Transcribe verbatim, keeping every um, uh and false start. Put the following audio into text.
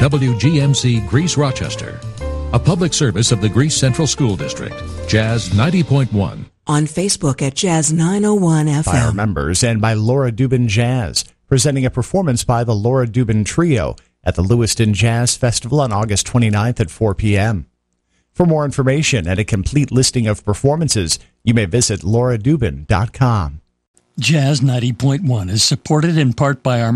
W G M C Greece Rochester. A public service of the Greece Central School District. Jazz ninety point one. On Facebook at Jazz nine oh one F M. By our members and by Laura Dubin Jazz, presenting a performance by the Laura Dubin Trio at the Lewiston Jazz Festival on August twenty-ninth at four p.m. For more information and a complete listing of performances, you may visit laura dubin dot com. Jazz ninety point one is supported in part by our